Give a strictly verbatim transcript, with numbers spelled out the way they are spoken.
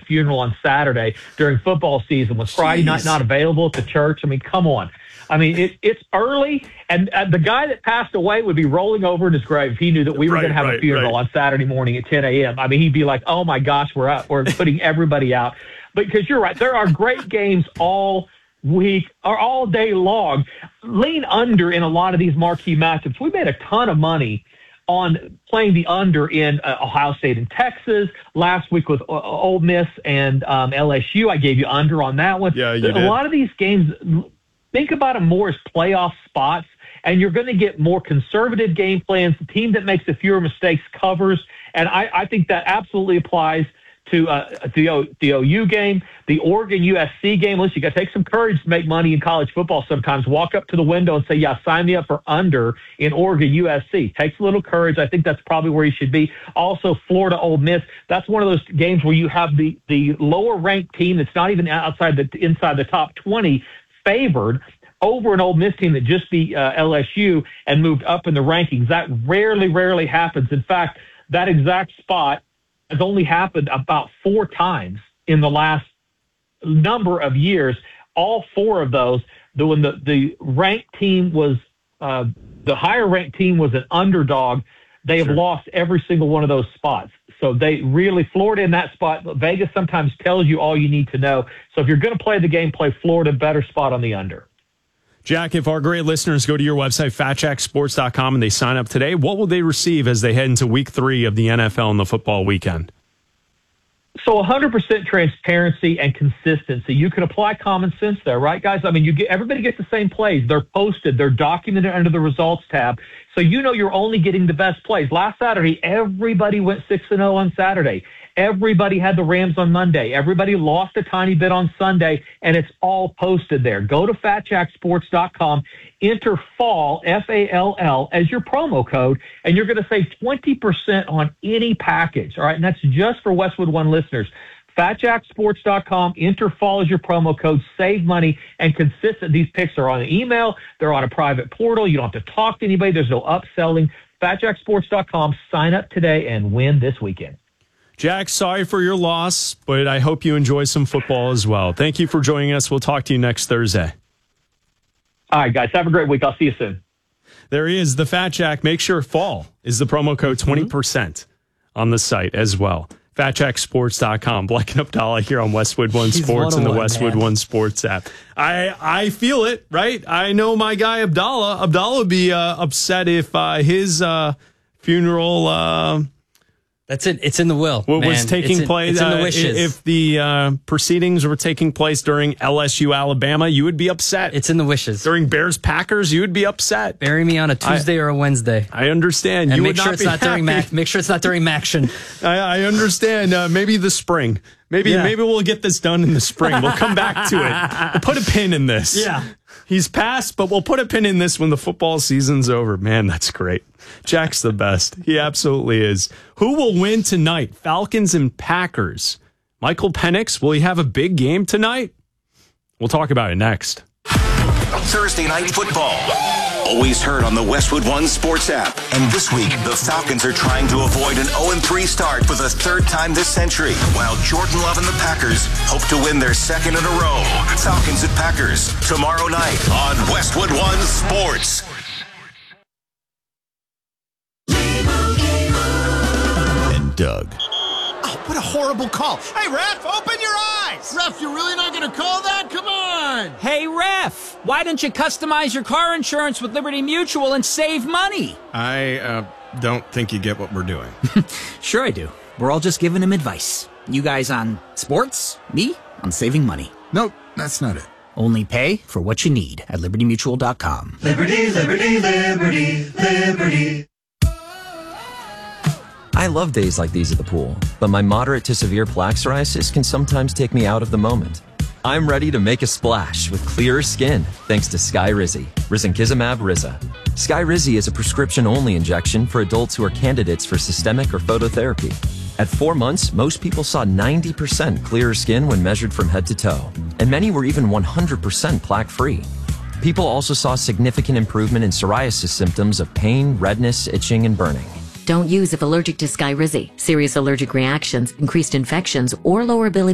funeral on Saturday during football season. Was Friday Jeez. night not available at the church? I mean, come on. I mean, it, it's early, and uh, the guy that passed away would be rolling over in his grave if he knew that we were right, going to have right, a funeral right. on Saturday morning at ten a.m. I mean, he'd be like, oh, my gosh, we're out. We're putting everybody out. Because you're right. There are great games all week or all day long. Lean under in a lot of these marquee matchups. We made a ton of money on playing the under in uh, Ohio State and Texas. Last week with uh, Ole Miss and um, L S U, I gave you under on that one. Yeah, you a did. lot of these games, think about them more as playoff spots, and you're going to get more conservative game plans. The team that makes the fewer mistakes covers, and I, I think that absolutely applies to uh, the, o, the O U game, the Oregon U S C game. Listen, you got to take some courage to make money in college football sometimes. Walk up to the window and say, yeah, sign me up for under in Oregon U S C. Takes a little courage. I think that's probably where you should be. Also, Florida Ole Miss. That's one of those games where you have the, the lower-ranked team that's not even outside the inside the top twenty favored over an Ole Miss team that just beat uh, L S U and moved up in the rankings. That rarely, rarely happens. In fact, that exact spot has only happened about four times in the last number of years. All four of those, the, when the, the ranked team was, uh, the higher ranked team was an underdog, they have Sure. lost every single one of those spots. So they really, Florida in that spot, Vegas sometimes tells you all you need to know. So if you're going to play the game, play Florida, better spot on the under. Jack, if our great listeners go to your website, fat jack sports dot com, and they sign up today, what will they receive as they head into week three of the N F L and the football weekend? So one hundred percent transparency and consistency. You can apply common sense there, right, guys? I mean, you get everybody gets the same plays. They're posted. They're documented under the results tab. So you know you're only getting the best plays. Last Saturday, everybody went six and oh on Saturday. Everybody had the Rams on Monday. Everybody lost a tiny bit on Sunday, and it's all posted there. Go to fat jack sports dot com, enter FALL, F A L L, as your promo code, and you're going to save twenty percent on any package, all right? And that's just for Westwood One listeners. fat jack sports dot com, enter FALL as your promo code, save money, and consistent. These picks are on an email. They're on a private portal. You don't have to talk to anybody. There's no upselling. fat jack sports dot com, sign up today and win this weekend. Jack, sorry for your loss, but I hope you enjoy some football as well. Thank you for joining us. We'll talk to you next Thursday. All right, guys. Have a great week. I'll see you soon. There he is, the Fat Jack. Make sure FALL is the promo code twenty percent on the site as well. fat jack sports dot com. Black and Abdallah here on Westwood One He's Sports and the one-on-one, Westwood man. One Sports app. I I feel it, right? I know my guy Abdallah. Abdallah would be uh, upset if uh, his uh, funeral... Uh, That's it. It's in the will. What man. was taking it's in, place? It's in the uh, wishes. If the uh, proceedings were taking place during L S U Alabama, you would be upset. it's in the wishes. During Bears Packers, you would be upset. Bury me on a Tuesday I, or a Wednesday. I understand. And you make would sure not it's be not during happy. Mac. Make sure it's not during Maction. I, I understand. Uh, maybe the spring. Maybe Yeah. maybe we'll get this done in the spring. We'll come back to it. We'll put a pin in this. Yeah. He's passed, but we'll put a pin in this when the football season's over. Man, that's great. Jack's the best. He absolutely is. Who will win tonight? Falcons and Packers. Michael Penix, will he have a big game tonight? We'll talk about it next. Thursday Night Football. Always heard on the Westwood One Sports app. And this week, the Falcons are trying to avoid an oh and three start for the third time this century, while Jordan Love and the Packers hope to win their second in a row. Falcons and Packers, tomorrow night on Westwood One Sports. And Doug. Oh, what a horrible call. Hey, ref, open your eyes. Ref, you're really not going to call that? Come on. Hey, ref, why don't you customize your car insurance with Liberty Mutual and save money? I uh, don't think you get what we're doing. Sure I do. We're all just giving him advice. You guys on sports, me on saving money. Nope, that's not it. Only pay for what you need at liberty mutual dot com. Liberty, liberty, liberty, liberty. I love days like these at the pool, but my moderate to severe plaque psoriasis can sometimes take me out of the moment. I'm ready to make a splash with clearer skin thanks to Skyrizi, risankizumab Riza. Skyrizi is a prescription-only injection for adults who are candidates for systemic or phototherapy. At four months, most people saw ninety percent clearer skin when measured from head to toe, and many were even one hundred percent plaque-free. People also saw significant improvement in psoriasis symptoms of pain, redness, itching, and burning. Don't use if allergic to Skyrizi, serious allergic reactions, increased infections, or lower ability